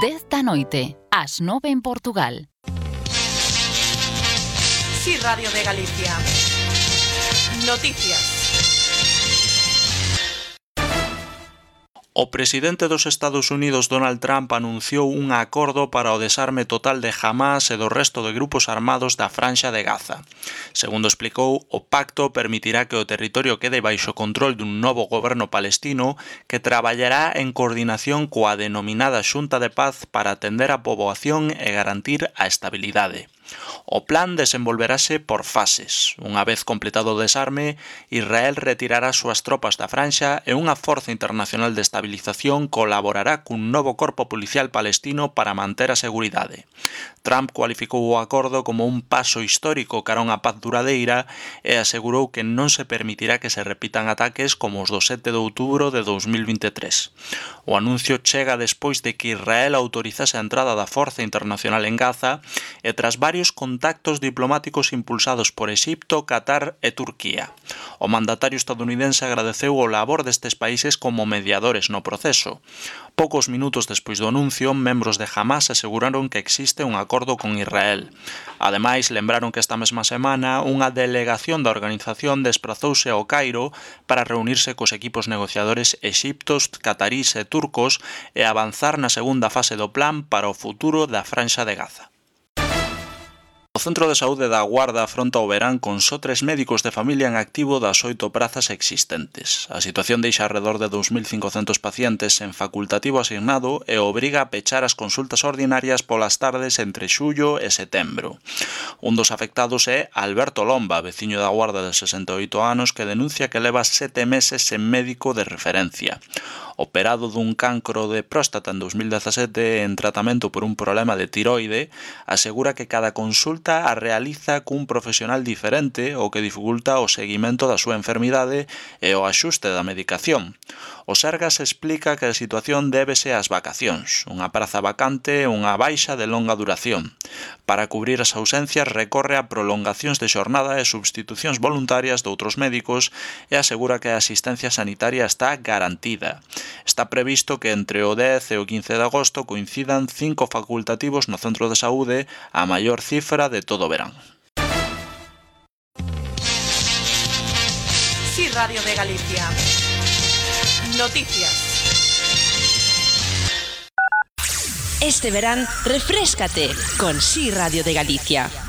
10 da noite, ás 9 en Portugal. Sí, Radio de Galicia. Noticias. O presidente dos Estados Unidos, Donald Trump, anunciou un acordo para o desarme total de Hamás e do resto de grupos armados da Franxa de Gaza. Segundo explicou, o pacto permitirá que o territorio quede baixo control dun novo goberno palestino que traballará en coordinación coa denominada Xunta de Paz para atender a poboación e garantir a estabilidade. O plan desenvolverase por fases. Unha vez completado o desarme, Israel retirará as súas tropas da Franxa e unha forza internacional de estabilización colaborará cun novo corpo policial palestino para manter a seguridade. Trump cualificou o acordo como un paso histórico cara a unha paz duradeira e asegurou que non se permitirá que se repitan ataques como os do 7 de outubro de 2023. O anuncio chega despois de que Israel autorizase a entrada da forza internacional en Gaza e tras varios contactos diplomáticos impulsados por Exipto, Qatar e Turquía. O mandatario estadounidense agradeceu o labor destes países como mediadores no proceso. Poucos minutos despois do anuncio, membros de Hamás aseguraron que existe un acordo con Israel. Ademais, lembraron que esta mesma semana unha delegación da organización desprazouse ao Cairo para reunirse cos equipos negociadores exiptos, catarís e turcos e avanzar na segunda fase do plan para o futuro da Franxa de Gaza. O Centro de Saúde da Guarda afronta o verán con só 3 médicos de familia en activo das 8 prazas existentes. A situación deixa alrededor de 2.500 pacientes en facultativo asignado e obriga a pechar as consultas ordinarias polas tardes entre xullo e setembro. Un dos afectados é Alberto Lomba, veciño da Guarda de 68 anos, que denuncia que leva 7 meses sen médico de referencia. Operado dun cancro de próstata en 2017 en tratamento por un problema de tiroide, asegura que cada consulta a realiza cun profesional diferente o que dificulta o seguimento da súa enfermidade e o axuste da medicación. O Sergas explica que a situación débese ás vacacións, unha praza vacante e unha baixa de longa duración. Para cubrir as ausencias recorre a prolongacións de xornada e substitucións voluntarias de outros médicos e asegura que a asistencia sanitaria está garantida. Está previsto que entre o 10 e o 15 de agosto coincidan 5 facultativos no centro de saúde, a maior cifra de todo o verán. Sí, Radio de Galicia. Noticias. Este verán, refréscate con Sí Radio de Galicia.